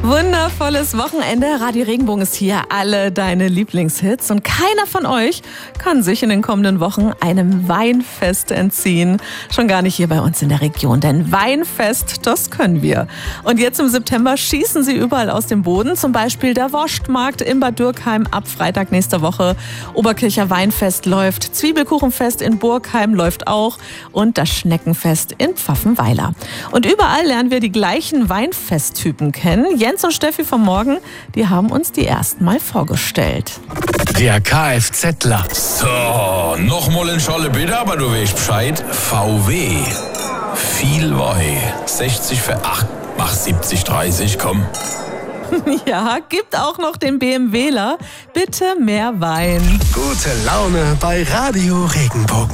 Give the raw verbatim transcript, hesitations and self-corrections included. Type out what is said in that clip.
Wundervolles Wochenende. Radio Regenbogen ist hier. Alle deine Lieblingshits. Und keiner von euch kann sich in den kommenden Wochen einem Weinfest entziehen. Schon gar nicht hier bei uns in der Region. Denn Weinfest, das können wir. Und jetzt im September schießen sie überall aus dem Boden. Zum Beispiel der Wurstmarkt in Bad Dürkheim ab Freitag nächster Woche. Oberkircher Weinfest läuft. Zwiebelkuchenfest in Burgheim läuft auch. Und das Schneckenfest in Pfaffenweiler. Und überall lernen wir die gleichen Weinfesttypen kennen. Jens und Steffi vom Morgen, die haben uns die ersten mal vorgestellt. Der Kfzler. So, nochmal in Scholle bitte, aber du weißt Bescheid. V W. Viel Weih. sechzig für acht. Mach siebzig, dreißig, komm. Ja, gibt auch noch den BMWler. Bitte mehr Wein. Gute Laune bei Radio Regenbogen.